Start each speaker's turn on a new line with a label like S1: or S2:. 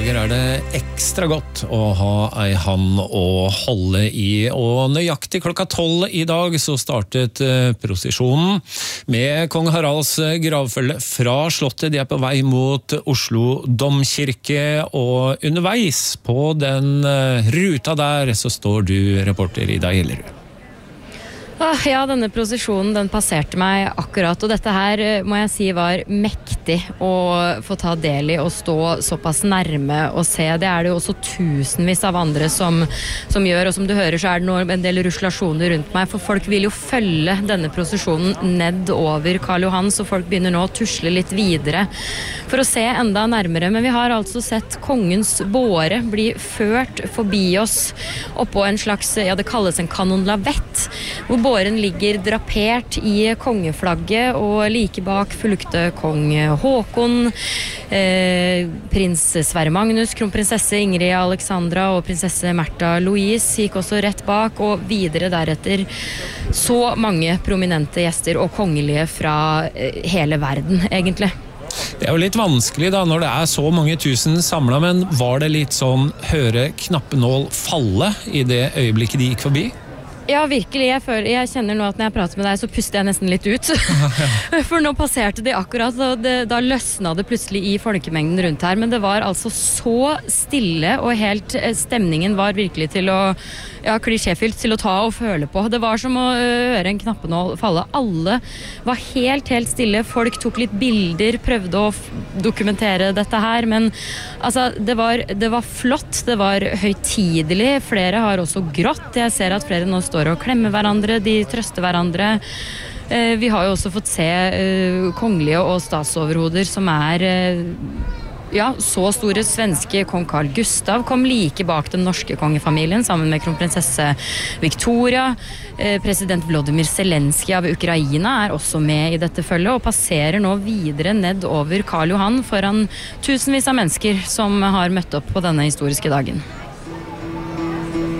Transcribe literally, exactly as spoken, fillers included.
S1: dager er det ekstra godt å ha ei hand å holde i, og nøyaktig klokka tolv i dag så startet prosesjonen med kong Haralds gravfølge fra slottet. De er på vei mot Oslo domkirke, og underveis på den ruta der så står du, reporter Ida Gjellerud.
S2: Ja, denne prosesjonen den passerte meg akkurat, og dette her må jeg si var mektig å få ta del i og stå såpass nærme og se. Det er det jo også tusenvis av andre som, som gjør, og som du hører så er det nå en del ruslasjoner rundt meg, for folk vil jo følge denne prosesjonen ned over Karl Johan, så folk begynner nå å tusle litt videre for å se enda nærmere. Men vi har altså sett kongens båre bli ført forbi oss oppå en slags, ja det kalles en kanonlavett, hvor båren ligger drapert i kongeflagget, og like bak fulgte kong Håkon, eh, prins Sverre Magnus, kronprinsesse Ingrid Alexandra og prinsesse Märtha Louise gikk også rett bak, og videre deretter så mange prominente gjester og kongelige fra eh, hele verden, egentlig.
S1: Det er jo litt vanskelig da, når det er så mange tusen samlet, men var det litt sånn høre knappenål falle i det øyeblikket de gikk forbi?
S2: Ja, virkelig. Jeg, føler, jeg kjenner nå at når jeg prater med deg, så puster jeg nesten litt ut. For nå passerte de akkurat, og det, da løsna det plutselig i folkemengden rundt her. Men det var altså så stille, og helt stemningen var virkelig til å, ja, klisjéfylt til å ta og føle på. Det var som å høre en knappenål falle. Alle var helt, helt stille. Folk tok litt bilder, prøvde å dokumentere dette her, men altså, det var, det var flott, det var høytidelig. Flere har også grått. Jeg ser at flere nå står og klemmer hverandre, de trøster hverandre. Eh, vi har jo også fått se eh, kongelige og statsoverhoder som er eh, ja, så store. Svenske kong Carl Gustav kom like bak den norske kongefamilien sammen med kronprinsesse Victoria. Eh, president Volodymyr Zelensky av Ukraina er også med i dette følget og passerer nå videre ned over Karl Johan foran tusenvis av mennesker som har møtt opp på denne historiske dagen.